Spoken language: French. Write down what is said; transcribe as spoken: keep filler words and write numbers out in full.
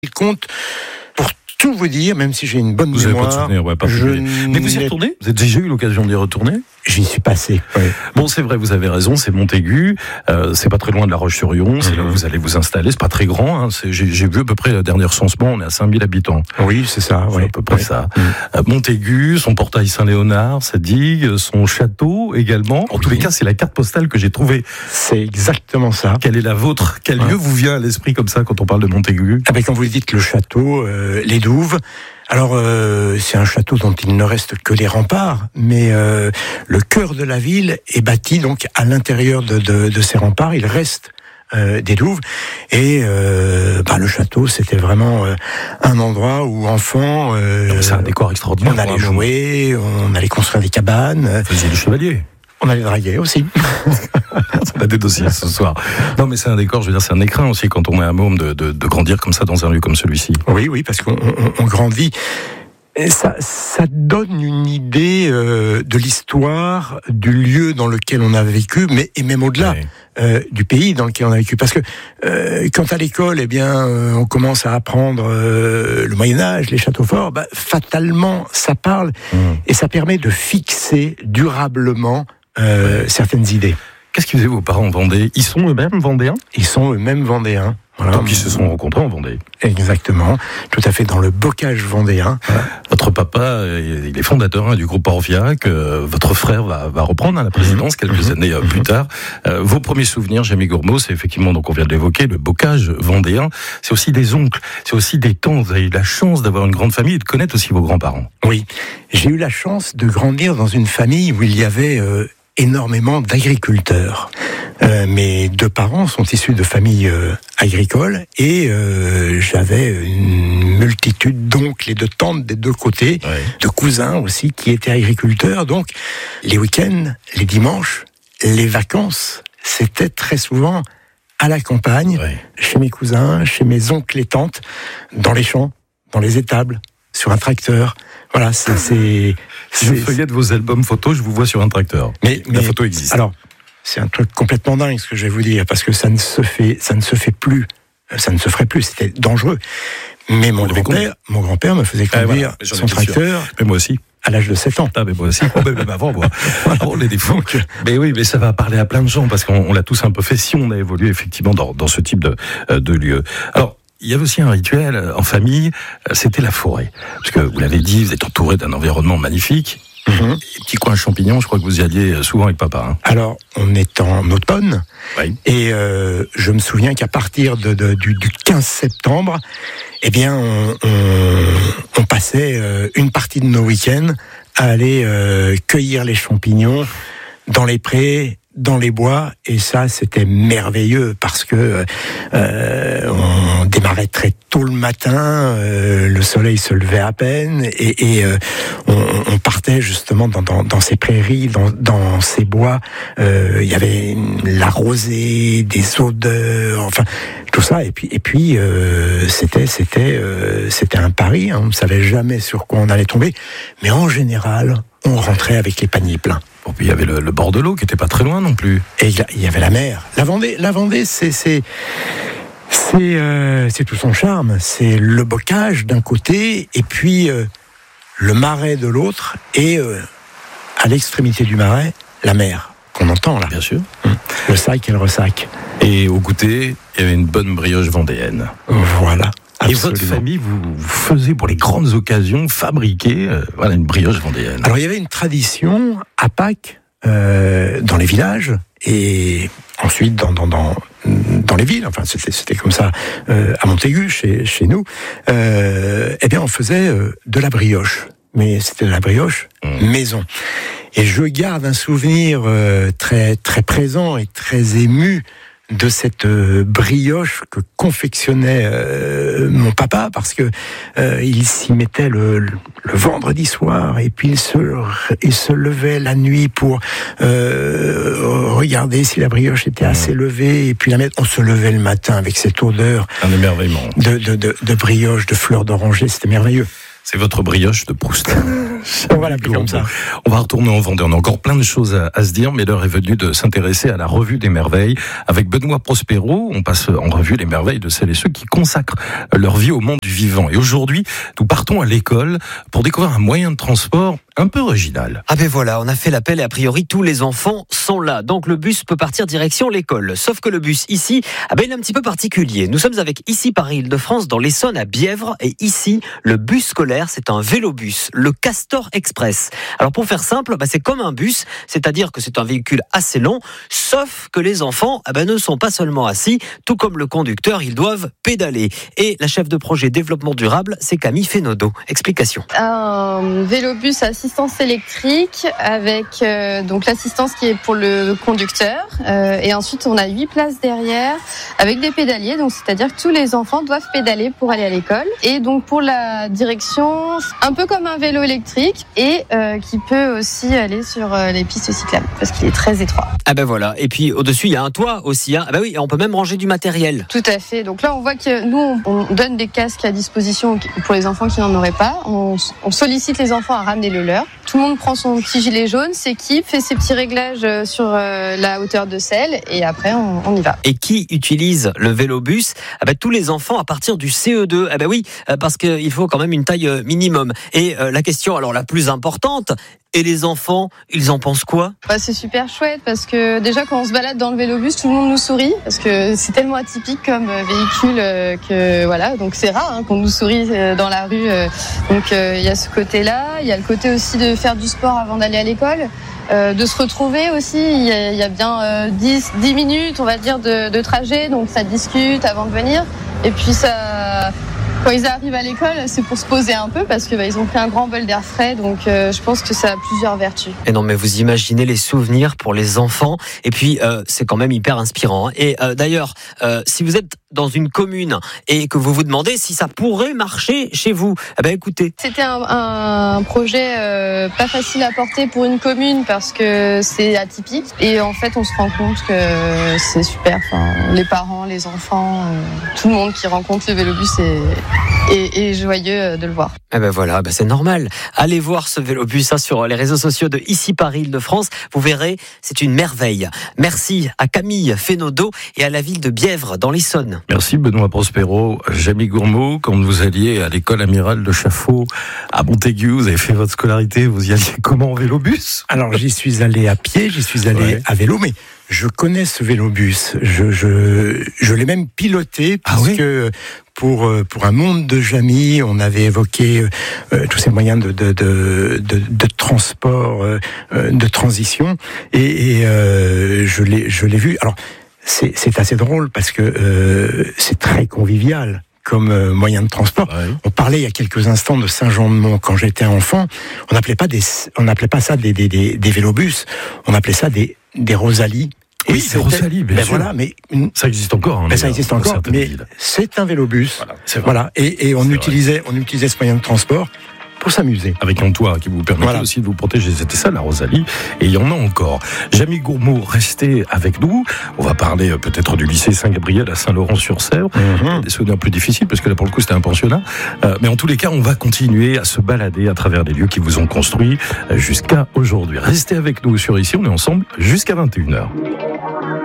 Il compte, pour tout vous dire, même si j'ai une bonne vous mémoire. Vous n'avez pas de souvenir, ouais, pas je Mais vous y retournez ? Vous avez déjà eu l'occasion d'y retourner ? J'y suis passé. Oui. Bon, c'est vrai, vous avez raison, c'est Montaigu, euh, c'est pas très loin de La Roche-sur-Yon, c'est mm-hmm. là où vous allez vous installer, c'est pas très grand, hein, c'est, j'ai, j'ai vu à peu près le dernier recensement, on est à cinq mille habitants. Oui, c'est ça. C'est ouais. à peu près ouais. ça. Mm. Euh, Montaigu, son portail Saint-Léonard, sa digue, son château également. En oui. tous les cas, c'est la carte postale que j'ai trouvée. C'est exactement ça. Quelle est la vôtre ? Quel ouais. lieu vous vient à l'esprit comme ça quand on parle de Montaigu ? Ah ben, quand vous dites le château, euh, les Douves, alors euh, c'est un château dont il ne reste que les remparts, mais euh, le cœur de la ville est bâti donc à l'intérieur de, de, de ces remparts. Il reste euh, des Douves et euh, bah, le château c'était vraiment euh, un endroit où enfants, euh, c'est un décor extraordinaire. On allait jouer, on allait construire des cabanes. Vous faisiez du chevalier. On allait draguer aussi. On a des dossiers ce soir. Non, mais c'est un décor, je veux dire, c'est un écrin aussi quand on est un môme de, de, de grandir comme ça dans un lieu comme celui-ci. Oui, oui, parce qu'on on, on grandit. Et ça, ça donne une idée euh, de l'histoire, du lieu dans lequel on a vécu, mais et même au-delà oui. euh, du pays dans lequel on a vécu. Parce que euh, quand à l'école, eh bien, euh, on commence à apprendre euh, le Moyen Âge, les châteaux forts, bah, fatalement, ça parle mmh. et ça permet de fixer durablement euh, oui. certaines idées. Qu'est-ce qu'ils faisaient vos parents en Vendée ? Ils sont eux-mêmes vendéens ? Ils sont eux-mêmes vendéens. Voilà. Donc ils se sont rencontrés en Vendée. Exactement, tout à fait dans le bocage vendéen. Voilà. Votre papa, il est fondateur hein, du groupe Orviac. Euh, votre frère va, va reprendre hein, la présidence quelques mmh. années euh, mmh. plus tard. Euh, vos premiers souvenirs, Jamie Gourmaud, c'est effectivement, donc on vient de l'évoquer, le bocage vendéen. C'est aussi des oncles, c'est aussi des tantes. Vous avez eu la chance d'avoir une grande famille et de connaître aussi vos grands-parents. Oui, j'ai eu la chance de grandir dans une famille où il y avait euh, énormément d'agriculteurs. Euh, mes deux parents sont issus de familles euh, agricoles et euh, j'avais une multitude d'oncles et de tantes des deux côtés, ouais. de cousins aussi qui étaient agriculteurs. Donc les week-ends, les dimanches, les vacances, c'était très souvent à la campagne, ouais. chez mes cousins, chez mes oncles et tantes, dans les champs, dans les étables, sur un tracteur. Voilà, c'est... c'est si je feuillette vos albums photos, je vous vois sur un tracteur. Mais, la mais, photo existe. Alors, c'est un truc complètement dingue ce que je vais vous dire, parce que ça ne se fait, ça ne se fait plus, ça ne se ferait plus, c'était dangereux. Mais mon grand-père, mon grand-père me faisait conduire eh voilà, son tracteur. Mais moi aussi. À l'âge de sept ans. Ah, mais moi aussi. Oh, même avant, moi. On est des fous. Mais oui, mais ça va parler à plein de gens, parce qu'on on l'a tous un peu fait si on a évolué effectivement dans, dans ce type de, de lieu. Alors, il y avait aussi un rituel en famille, c'était la forêt. Parce que vous l'avez dit, vous êtes entouré d'un environnement magnifique. Mmh. Petit coin champignons, je crois que vous y alliez souvent avec papa. Hein. Alors, on est en automne, oui. et euh, je me souviens qu'à partir de, de, du, du quinze septembre, eh bien, on, on, on passait euh, une partie de nos week-ends à aller euh, cueillir les champignons dans les prés, dans les bois, et ça c'était merveilleux parce que euh, on démarrait très tôt le matin, euh, le soleil se levait à peine et, et euh, on, on partait justement dans, dans, dans ces prairies, dans, dans ces bois. Euh, il y avait la rosée, des odeurs, enfin tout ça. Et puis et puis euh, c'était c'était euh, c'était un pari. Hein, on ne savait jamais sur quoi on allait tomber, mais en général on rentrait avec les paniers pleins. Bon, puis il y avait le, le bord de l'eau qui était pas très loin non plus. Et il y avait la mer. La Vendée, la Vendée, c'est c'est c'est, euh, c'est tout son charme. C'est le bocage d'un côté et puis euh, le marais de l'autre et euh, à l'extrémité du marais, la mer qu'on entend là. Bien sûr. Hum. Le sac et le ressac. Et au goûter, il y avait une bonne brioche vendéenne. Voilà. Et Absolument. Votre famille, vous, vous faisiez pour les grandes occasions fabriquer euh, voilà, une brioche vendéenne. Alors il y avait une tradition à Pâques euh, dans les villages et ensuite dans dans dans, dans les villes. Enfin c'était c'était comme ça euh, à Montaigu chez chez nous. Euh, eh bien on faisait euh, de la brioche, mais c'était de la brioche mmh. maison. Et je garde un souvenir euh, très très présent et très ému de cette euh, brioche que confectionnait euh, mon papa, parce que euh, il s'y mettait le, le, le vendredi soir et puis il se, il se levait la nuit pour euh, regarder si la brioche était assez levée et puis la mettre. On se levait le matin avec cette odeur un émerveillement de, de, de, de brioche, de fleurs d'oranger, c'était merveilleux. C'est votre brioche de Proust. On va l'appeler comme ça. On va retourner en Vendée. On a encore plein de choses à, à se dire, mais l'heure est venue de s'intéresser à la revue des merveilles. Avec Benoît Prospero, on passe en revue les merveilles de celles et ceux qui consacrent leur vie au monde du vivant. Et aujourd'hui, nous partons à l'école pour découvrir un moyen de transport un peu original. Ah ben voilà, on a fait l'appel et a priori tous les enfants sont là. Donc le bus peut partir direction l'école. Sauf que le bus ici, ah ben il est un petit peu particulier. Nous sommes avec Ici Paris-Île-de-France dans l'Essonne à Bièvre. Et ici, le bus scolaire, c'est un vélobus, le Castor Express. Alors pour faire simple, bah c'est comme un bus, c'est-à-dire que c'est un véhicule assez long, sauf que les enfants ah ben ne sont pas seulement assis, tout comme le conducteur, ils doivent pédaler. Et la chef de projet développement durable, c'est Camille Fénodeau. Explication. Un vélobus assistance électrique avec euh, donc l'assistance qui est pour le conducteur euh, et ensuite on a huit places derrière avec des pédaliers, donc c'est-à-dire que tous les enfants doivent pédaler pour aller à l'école. Et donc pour la direction, un peu comme un vélo électrique et euh, qui peut aussi aller sur euh, les pistes cyclables parce qu'il est très étroit. Ah ben voilà, et puis au-dessus il y a un toit aussi, hein. Ah ben oui, on peut même ranger du matériel. Tout à fait, donc là on voit que nous on, on donne des casques à disposition pour les enfants qui n'en auraient pas, on, on sollicite les enfants à ramener le leur. Tout le monde prend son petit gilet jaune, s'équipe, fait ses petits réglages sur euh, la hauteur de selle et après on, on y va. Et qui utilise le vélobus? Ah ben, tous les enfants à partir du C E deux. Ah ben oui, parce qu'il faut quand même une taille minimum. Et euh, la question alors la plus importante, et les enfants, ils en pensent quoi? Bah, c'est super chouette parce que déjà quand on se balade dans le vélobus, tout le monde nous sourit parce que c'est tellement atypique comme véhicule euh, que voilà, donc c'est rare hein, qu'on nous sourie euh, dans la rue. Euh, donc il euh, y a ce côté-là, il y a le côté aussi de faire du sport avant d'aller à l'école. Euh, de se retrouver aussi, il y a, il y a bien euh, dix, dix minutes on va dire de, de trajet, donc ça discute avant de venir et puis ça, quand ils arrivent à l'école c'est pour se poser un peu parce que bah, ils ont pris un grand bol d'air frais, donc euh, je pense que ça a plusieurs vertus. Et non mais vous imaginez les souvenirs pour les enfants et puis euh, c'est quand même hyper inspirant hein. Et euh, d'ailleurs euh, si vous êtes dans une commune et que vous vous demandez si ça pourrait marcher chez vous, eh ben écoutez. C'était un, un projet euh, pas facile à porter pour une commune parce que c'est atypique et en fait on se rend compte que c'est super. Enfin, les parents, les enfants, euh, tout le monde qui rencontre le vélobus est, est, est joyeux de le voir. Eh ben voilà, ben c'est normal. Allez voir ce vélobus hein, sur les réseaux sociaux de Ici Paris-Île-de-France. Vous verrez, c'est une merveille. Merci à Camille Fénodeau et à la ville de Bièvre dans l'Essonne. Merci Benoît Prospero. Jamie Gourmaud, quand vous alliez à l'école Amiral de Chaffaut à Montaigu, vous avez fait votre scolarité, vous y alliez comment en vélobus? Alors j'y suis allé à pied, j'y suis allé ouais. à vélo, mais je connais ce vélobus. Je, je, je l'ai même piloté puisque ah oui pour pour un monde de Jamie, on avait évoqué euh, tous ces moyens de de de, de, de transport, euh, de transition, et, et euh, je l'ai je l'ai vu. Alors c'est c'est assez drôle parce que euh, c'est très convivial comme euh, moyen de transport. Ouais. On parlait il y a quelques instants de Saint-Jean-de-Mont. Quand j'étais enfant, on n'appelait pas des on n'appelait pas ça des des des, des vélobus, on appelait ça des des Rosalie. Oui, c'est Rosalie, bien ben sûr. Voilà, mais ça existe encore. Hein, ben ça existe encore, mais villes. C'est un vélobus. Voilà, c'est vrai. Voilà. Et, et on c'est utilisait, vrai. on utilisait ce moyen de transport pour s'amuser. Avec un toit qui vous permettait voilà. aussi de vous protéger. C'était ça, la Rosalie. Et il y en a encore. Jamie Gourmaud, restez avec nous. On va parler peut-être du lycée Saint-Gabriel à Saint-Laurent-sur-Sèvre. Mm-hmm. Des souvenirs plus difficiles, parce que là, pour le coup, c'était un pensionnat. Euh, mais en tous les cas, on va continuer à se balader à travers les lieux qui vous ont construit jusqu'à aujourd'hui. Restez avec nous sur Ici. On est ensemble jusqu'à vingt et une heures.